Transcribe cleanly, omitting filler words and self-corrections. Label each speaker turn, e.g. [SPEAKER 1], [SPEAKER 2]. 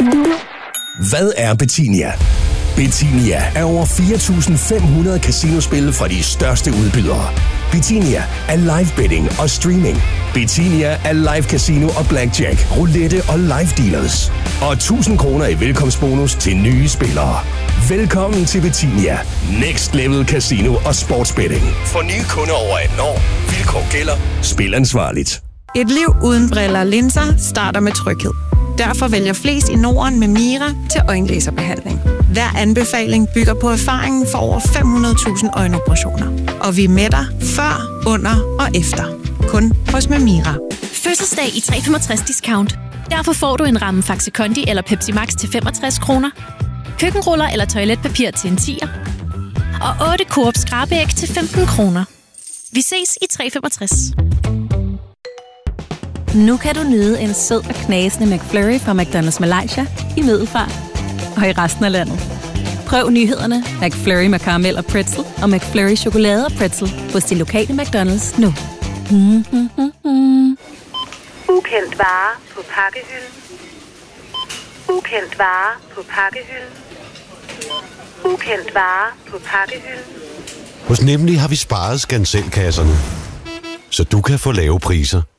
[SPEAKER 1] Hvad er Betinia? Betinia er over 4.500 casinospil fra de største udbydere. Betinia er live betting og streaming. Betinia er live casino og blackjack, roulette og live dealers. Og 1.000 kroner i velkomstbonus til nye spillere. Velkommen til Betinia. Next level casino og sportsbetting. For nye kunder over 18 år. Vilkår gælder. Spil ansvarligt.
[SPEAKER 2] Et liv uden briller og linser starter med tryghed. Derfor vælger flest i Norden med Mira til øjenlaserbehandling. Hver anbefaling bygger på erfaringen for over 500.000 øjenoperationer. Og vi er med dig før, under og efter. Kun hos Mira.
[SPEAKER 3] Fødselsdag i 365 discount. Derfor får du en ramme Faxi Kondi eller Pepsi Max til 65 kroner. Køkkenruller eller toiletpapir til en 10'er. Og 8 Coop skrabeæg til 15 kroner. Vi ses i 365.
[SPEAKER 4] Nu kan du nyde en sød og knasende McFlurry fra McDonald's Malaysia i Middelfart og i resten af landet. Prøv nyhederne McFlurry med karamel og pretzel og McFlurry chokolade og pretzel hos din lokale McDonald's nu.
[SPEAKER 5] Ukendt vare på pakkehylden. Ukendt vare på pakkehylden. Ukendt vare på pakkehylden.
[SPEAKER 6] Hos Nemlig har vi sparet Scanselkasserne, så du kan få lave priser.